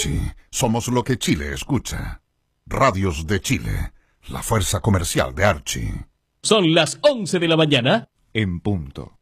Archie, somos lo que Chile escucha. Radios de Chile, la fuerza comercial de Archie. Son las 11 de la mañana. En punto.